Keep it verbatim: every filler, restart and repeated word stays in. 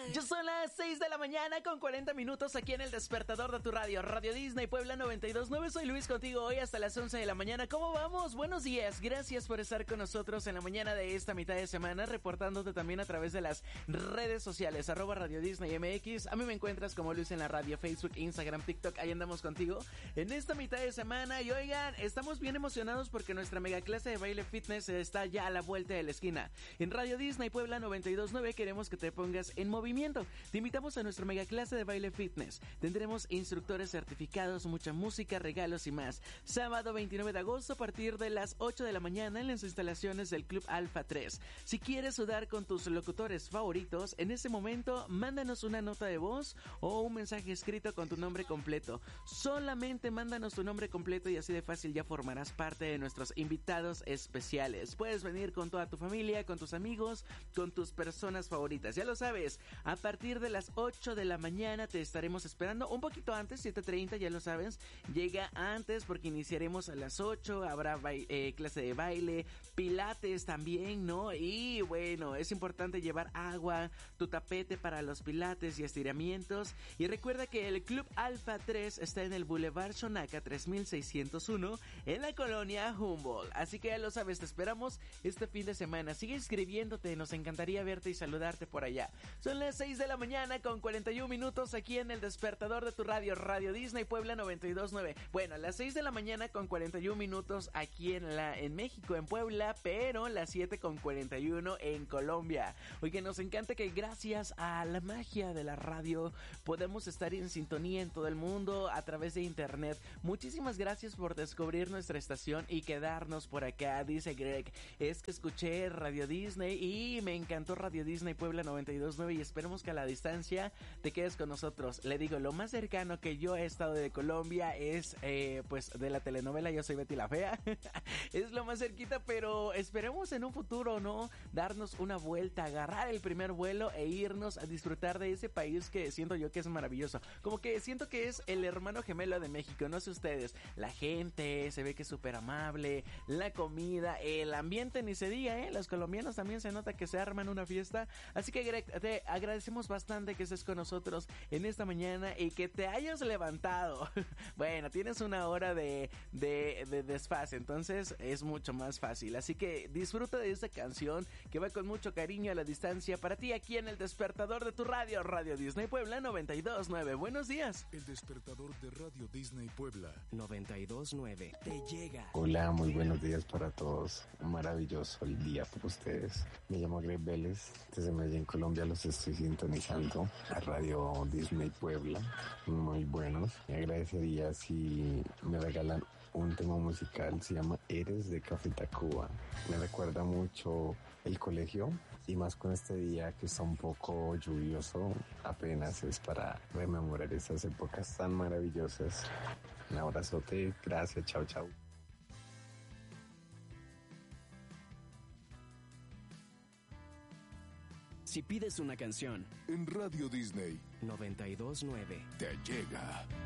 Ya son las seis de la mañana con cuarenta minutos aquí en el despertador de tu radio, Radio Disney Puebla noventa y dos punto nueve. Soy Luis contigo hoy hasta las once de la mañana. ¿Cómo vamos? Buenos días. Gracias por estar con nosotros en la mañana de esta mitad de semana, reportándote también a través de las redes sociales, arroba Radio Disney M X. A mí me encuentras como Luis en la radio, Facebook, Instagram, TikTok. Ahí andamos contigo en esta mitad de semana. Y oigan, estamos bien emocionados porque nuestra mega clase de baile fitness está ya a la vuelta de la esquina. En Radio Disney Puebla noventa y dos punto nueve queremos que te pongas en movimiento. Te invitamos a nuestra mega clase de baile fitness. Tendremos instructores certificados, mucha música, regalos y más. Sábado veintinueve de agosto a partir de las ocho de la mañana en las instalaciones del Club Alfa tres. Si quieres sudar con tus locutores favoritos, en ese momento mándanos una nota de voz o un mensaje escrito con tu nombre completo. Solamente mándanos tu nombre completo y así de fácil ya formarás parte de nuestros invitados especiales. Puedes venir con toda tu familia, con tus amigos, con tus personas favoritas. Ya lo sabes, a partir de las ocho de la mañana te estaremos esperando, un poquito antes, siete treinta, ya lo sabes. Llega antes porque iniciaremos a las ocho, habrá ba- eh, clase de baile, pilates también, ¿no? Y bueno, es importante llevar agua, tu tapete para los pilates y estiramientos. Y recuerda que el Club Alfa tres está en el Boulevard Xonaca tres mil seiscientos uno en la colonia Humboldt. Así que ya lo sabes, te esperamos este fin de semana. Sigue inscribiéndote, nos encantaría verte y saludarte por allá. Son las seis de la mañana con cuarenta y un minutos aquí en el despertador de tu radio, Radio Disney Puebla noventa y dos punto nueve. Bueno, a las seis de la mañana con cuarenta y un minutos aquí en la en México, en Puebla, pero las siete con cuarenta y uno en Colombia. Oye, nos encanta que gracias a la magia de la radio podemos estar en sintonía en todo el mundo a través de internet. Muchísimas gracias por descubrir nuestra estación y quedarnos por acá, dice Greg. Es que escuché Radio Disney y me encantó Radio Disney Puebla noventa y dos punto nueve y esperemos que a la distancia te quedes con nosotros. Le digo, lo más cercano que yo he estado de Colombia es eh, pues de la telenovela Yo Soy Betty la Fea. Es lo más cerquita, pero esperemos en un futuro, ¿no? Darnos una vuelta, agarrar el primer vuelo e irnos a disfrutar de ese país que siento yo que es maravilloso. Como que siento que es el hermano gemelo de México, no sé ustedes. La gente se ve que es súper amable, la comida, el ambiente ni se diga, ¿eh? Los colombianos también se nota que se arman una fiesta. Así que Greg, te agradecemos bastante que estés con nosotros en esta mañana y que te hayas levantado. Bueno, tienes una hora de, de, de desfase, entonces es mucho más fácil. Así que disfruta de esta canción que va con mucho cariño a la distancia para ti aquí en el despertador de tu radio, Radio Disney Puebla noventa y dos punto nueve. Buenos días. El despertador de Radio Disney Puebla noventa y dos punto nueve te llega. Hola, muy buenos días para todos. Un maravilloso el día para ustedes. Me llamo Greg Vélez, desde Medellín, Colombia. Los estoy sintonizando a Radio Disney Puebla. Muy buenos. Me agradecería si me regalan un tema musical. Se llama Eres de Café Tacuba. Me recuerda mucho el colegio y más con este día que está un poco lluvioso. Apenas es para rememorar esas épocas tan maravillosas. Un abrazote. Gracias. Chao, chao. Si pides una canción en Radio Disney noventa y dos punto nueve te llega.